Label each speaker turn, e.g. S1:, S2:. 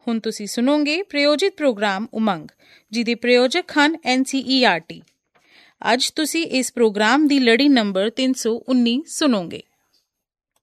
S1: ਹੁਣ ਤੁਸੀਂ ਸੁਣੋਗੇ ਪ੍ਰਾਯੋਜਿਤ ਪ੍ਰੋਗਰਾਮ ਉਮੰਗ, ਜਿਹਦੇ ਪ੍ਰਾਯੋਜਕ ਹਨ NCERT। ਅੱਜ ਤੁਸੀਂ ਇਸ ਪ੍ਰੋਗਰਾਮ ਦੀ ਲੜੀ ਨੰਬਰ 319 ਸੁਣੋਗੇ।